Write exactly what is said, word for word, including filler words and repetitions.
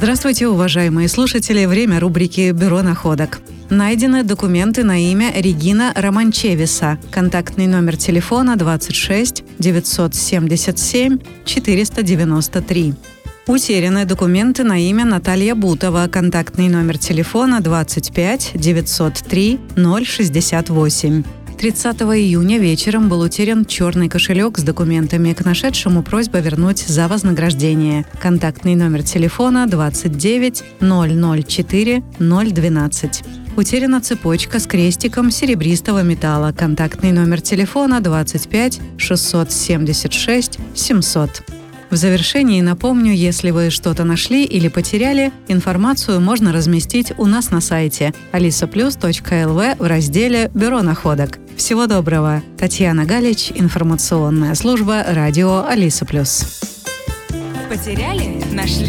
Здравствуйте, уважаемые слушатели. Время рубрики «Бюро находок». Найдены документы на имя Регина Романчевиса. Контактный номер телефона двадцать шесть девятьсот семьдесят семь четыреста девяносто три. Утеряны документы на имя Наталья Бутова. Контактный номер телефона двадцать пять девятьсот три ноль шестьдесят восемь. тридцатого июня вечером был утерян черный кошелек с документами. К нашедшему просьба вернуть за вознаграждение. Контактный номер телефона двадцать девять ноль ноль четыре ноль двенадцать. Утеряна цепочка с крестиком серебристого металла. Контактный номер телефона двадцать пять шестьсот семьдесят шесть семьсот. В завершении напомню, если вы что-то нашли или потеряли, информацию можно разместить у нас на сайте алиса плюс точка эл ви в разделе «Бюро находок». Всего доброго. Татьяна Галич, информационная служба радио Алиса Плюс. Потеряли? Нашли?